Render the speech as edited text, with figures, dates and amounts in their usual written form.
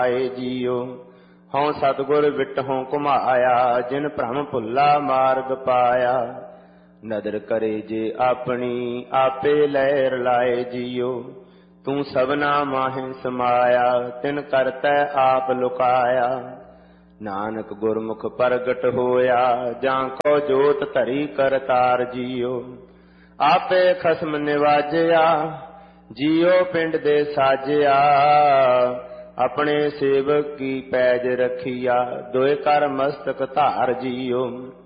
ਆਏ ਜੀਓ। ਹਉ ਸਤਿਗੁਰ ਵਿਟਹੁ ਘੁਮਾਇਆ, ਜਿਨ ਭ੍ਰਮ ਭੁੱਲਾ ਮਾਰਗ ਪਾਇਆ। ਨਦਰ ਕਰੇ ਜੇ ਆਪਣੀ, ਆਪੇ ਲੈ ਰਲਾਏ ਜੀਓ। ਤੂੰ ਸਭਨਾ ਮਾਹਿ ਸਮਾਇਆ, ਤਿਨ ਕਰਤੈ ਆਪ ਲੁਕਾਇਆ। ਨਾਨਕ ਗੁਰਮੁਖ ਪ੍ਰਗਟ ਹੋਇਆ, ਜਾਂ ਕੋ ਜੋਤ ਧਰੀ ਕਰਤਾਰ ਜੀਓ। ਆਪੇ ਖਸਮ ਨਿਵਾਜਿਆ, ਜੀਓ ਪਿੰਡ ਦੇ ਸਾਜਿਆ। ਆਪਣੇ ਸੇਵਕ ਕੀ ਪੈਜ ਰਖੀਆ, ਦੋਇ ਕਰ ਮਸਤਕ ਧਾਰ ਜੀਓ।